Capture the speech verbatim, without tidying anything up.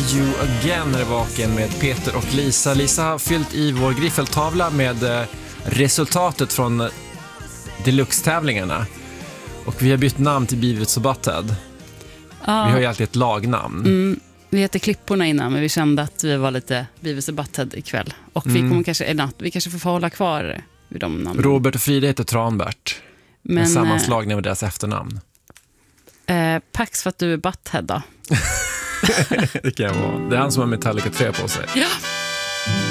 You Again är vaken med Peter och Lisa. Lisa har fyllt i vår griffeltavla med eh, resultatet från deluxe-tävlingarna. Och vi har bytt namn till Beavis och Butthead. Ja. Vi har ju alltid ett lagnamn. Mm, vi hette Klipporna innan, men vi kände att vi var lite Beavis och Butthead ikväll. Och vi Mm. kommer kanske, eller, vi kanske får hålla kvar vid de namnen. Robert och Frida heter Tranbert. Men, en sammanslagning av deras efternamn. Eh, Pax för att du är Butthead då. Det kan jag vara. Det är han som har Metallica tre på sig. Ja.